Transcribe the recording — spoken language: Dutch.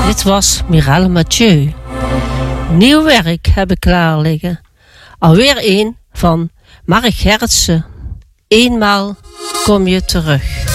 Dit was Mireille Mathieu. Nieuw werk heb ik klaar liggen. Alweer een van Mark Gerritsen. Eenmaal kom je terug.